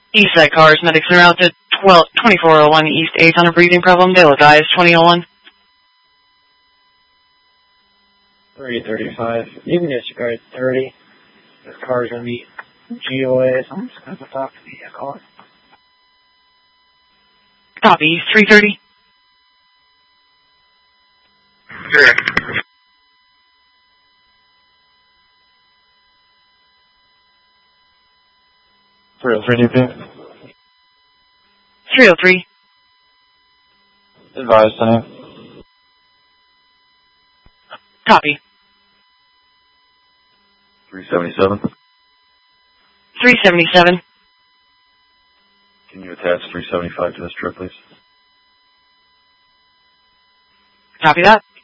Eastside cars, medics are out to 2401 East 8th on a breathing problem. They look eyes 2001. 335. You can disregard 30. This car's going to be GOA, so I'm just going to talk to the car. Copy, East 330. Sure. 303 DP. 303. Advise, Sunny. Copy. 377. 377. Can you attach 375 to this trip, please? Copy that.